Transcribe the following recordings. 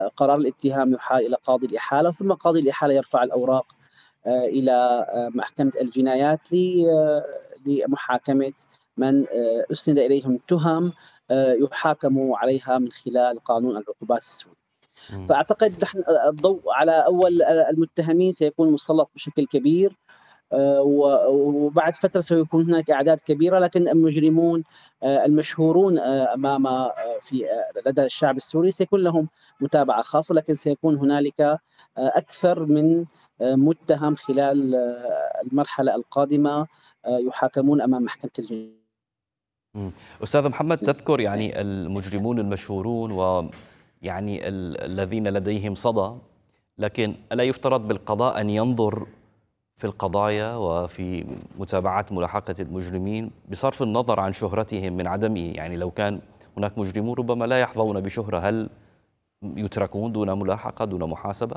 قرار الاتهام يحال إلى قاضي الإحالة، ثم قاضي الإحالة يرفع الأوراق إلى محكمة الجنايات لمحاكمة من أسند إليهم تهم يحاكموا عليها من خلال قانون العقوبات السوري. إمم. فأعتقد نحن الضوء على أول المتهمين سيكون مسلط بشكل كبير، وبعد فترة سيكون هناك أعداد كبيرة، لكن المجرمون المشهورون أمام في لدى الشعب السوري سيكون لهم متابعة خاصة، لكن سيكون هنالك أكثر من متهم خلال المرحلة القادمة يحاكمون أمام محكمة الجنايات. إمم. أستاذ محمد، تذكر يعني المجرمون المشهورون ويعني الذين لديهم صدى، لكن ألا يفترض بالقضاء أن ينظر في القضايا وفي متابعة ملاحقة المجرمين بصرف النظر عن شهرتهم من عدمه؟ يعني لو كان هناك مجرمون ربما لا يحظون بشهرة، هل يتركون دون ملاحقة دون محاسبة؟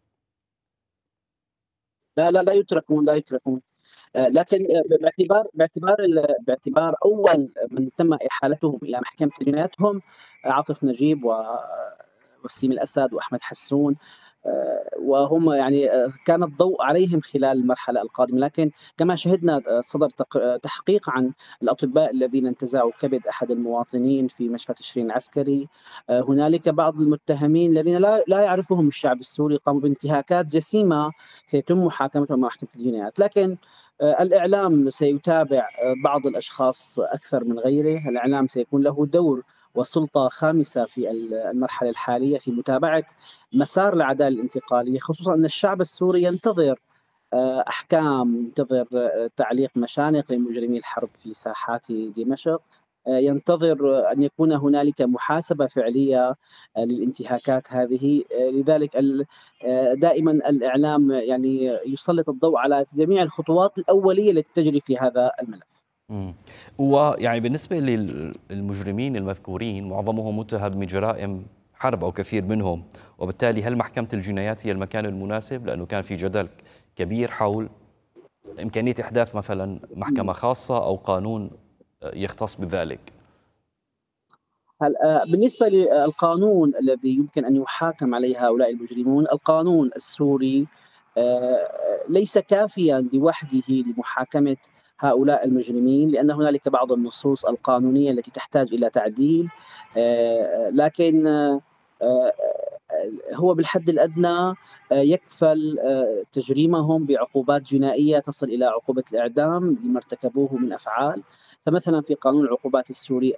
لا يتركون، لا يتركون. لكن باعتبار أول من تم إحالتهم إلى محكمة الجنايات هم عاطف نجيب وسليم الأسد وأحمد حسون، وهم يعني كان الضوء عليهم خلال المرحلة القادمة، لكن كما شهدنا صدر تحقيق عن الأطباء الذين انتزعوا كبد أحد المواطنين في مشفى تشرين العسكري. هنالك بعض المتهمين الذين لا يعرفهم الشعب السوري قاموا بانتهاكات جسيمة سيتم محاكمتهم مع محكمة الجنايات، لكن الإعلام سيتابع بعض الأشخاص أكثر من غيره. الإعلام سيكون له دور وسلطة خامسة في المرحلة الحالية في متابعة مسار العدالة الانتقالية، خصوصا أن الشعب السوري ينتظر أحكام، ينتظر تعليق مشانق لمجرمي الحرب في ساحات دمشق، ينتظر أن يكون هنالك محاسبة فعلية للانتهاكات هذه. لذلك دائما الإعلام يعني يسلط الضوء على جميع الخطوات الأولية التي تجري في هذا الملف. إمم. ويعني بالنسبة للمجرمين المذكورين معظمهم متهم بجرائم حرب أو كثير منهم، وبالتالي هل محكمة الجنايات هي المكان المناسب؟ لأنه كان في جدل كبير حول إمكانية إحداث مثلًا محكمة خاصة أو قانون يختص بذلك. بالنسبة للقانون الذي يمكن أن يحاكم عليه هؤلاء المجرمون، القانون السوري ليس كافيا لوحده لمحاكمة هؤلاء المجرمين، لأن هنالك بعض النصوص القانونية التي تحتاج إلى تعديل، لكن هو بالحد الأدنى يكفل تجريمهم بعقوبات جنائية تصل إلى عقوبة الإعدام لما ارتكبوه من أفعال. فمثلا في قانون العقوبات السوري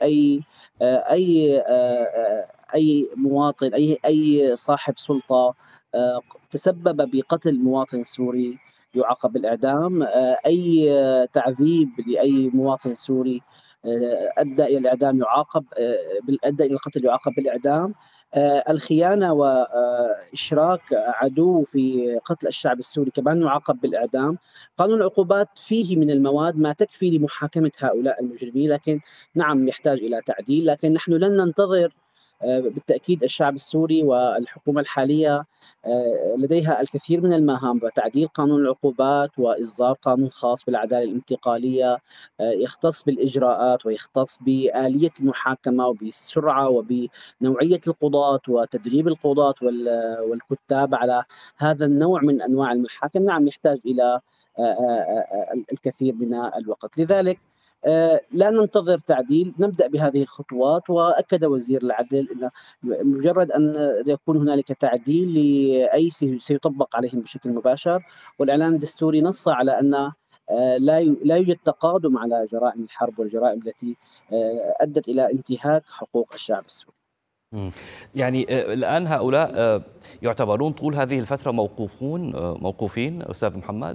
أي مواطن، أي صاحب سلطة تسبب بقتل مواطن سوري يعاقب بالإعدام، أي تعذيب لأي مواطن سوري أدى إلى الإعدام يعاقب، أدى إلى القتل يعاقب بالإعدام. الخيانة وإشراك عدو في قتل الشعب السوري كمان يعاقب بالإعدام. قانون العقوبات فيه من المواد ما تكفي لمحاكمة هؤلاء المجرمين، لكن نعم يحتاج إلى تعديل. لكن نحن لن ننتظر، بالتأكيد الشعب السوري والحكومة الحالية لديها الكثير من المهام وتعديل قانون العقوبات وإصدار قانون خاص بالعدالة الانتقالية يختص بالإجراءات ويختص بآلية المحاكمة وبالسرعة وبنوعية القضاة وتدريب القضاة والكتاب على هذا النوع من أنواع المحاكم. نعم يحتاج إلى الكثير من الوقت. لذلك لا ننتظر تعديل، نبدأ بهذه الخطوات. وأكد وزير العدل أن مجرد أن يكون هنالك تعديل لأي سيطبق عليهم بشكل مباشر. والإعلان الدستوري نص على أن لا يوجد تقادم على جرائم الحرب والجرائم التي أدت إلى انتهاك حقوق الشعب السوري. إمم. يعني الآن هؤلاء يعتبرون طول هذه الفترة موقوفين أستاذ محمد؟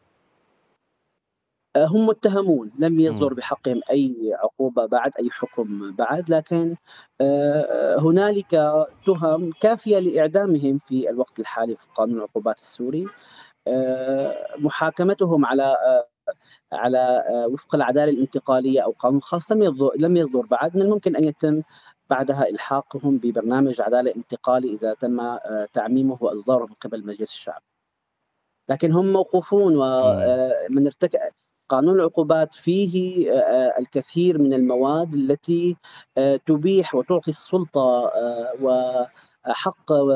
هم متهمون، لم إمم. يصدر بحقهم أي عقوبة بعد، أي حكم بعد، لكن هنالك تهم كافية لإعدامهم في الوقت الحالي في قانون العقوبات السوري. محاكمتهم على وفق العدالة الانتقالية أو قانون خاص لم يصدر بعد. من الممكن أن يتم بعدها إلحاقهم ببرنامج عدالة انتقالي إذا تم تعميمه وإصداره من قبل مجلس الشعب. لكن هم موقوفون، إمم. ومن ارتكب قانون العقوبات فيه الكثير من المواد التي تبيح وتعطي السلطة حق